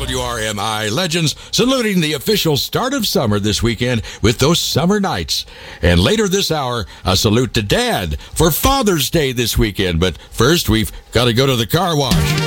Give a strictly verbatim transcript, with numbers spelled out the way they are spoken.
W R M I legends saluting the official start of summer this weekend with those summer nights. And later this hour, a salute to Dad for Father's Day this weekend. But first, we've got to go to the car wash.